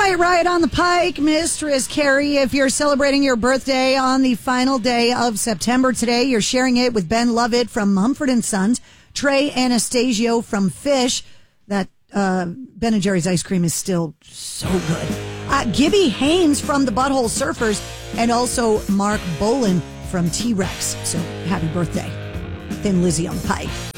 Right on the Pike, Mistress Carrie. If you're celebrating your birthday on the final day of September today, you're sharing it with Ben Lovett from Mumford & Sons, Trey Anastasio from Fish. That Ben & Jerry's ice cream is still so good. Gibby Haynes from the Butthole Surfers, and also Mark Bolan from T-Rex. So happy birthday, Thin Lizzy on the Pike.